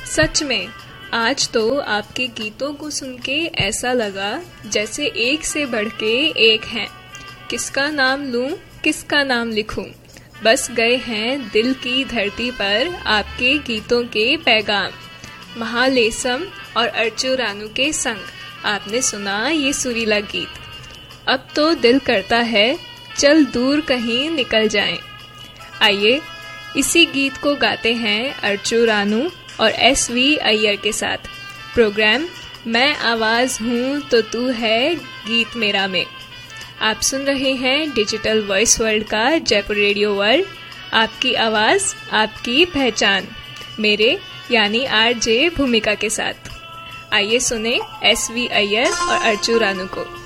सच में आज तो आपके गीतों को सुन के ऐसा लगा जैसे एक से बढ़ के एक हैं। किसका नाम लूं, किसका नाम लिखूं, बस गए हैं दिल की धरती पर आपके गीतों के पैगाम। महालेसम और अर्चू रानू के संग आपने सुना ये सुरीला गीत। अब तो दिल करता है चल दूर कहीं निकल जाएं। आइए इसी गीत को गाते हैं अर्चू रानू और SV अय्यर के साथ। प्रोग्राम मैं आवाज़ हूँ तो तू है गीत मेरा में। आप सुन रहे हैं डिजिटल वॉइस वर्ल्ड का जयपुर रेडियो वर्ल्ड। आपकी आवाज़ आपकी पहचान, मेरे यानी RJ भूमिका के साथ। आइए सुने SV अय्यर और अर्चू रानू को।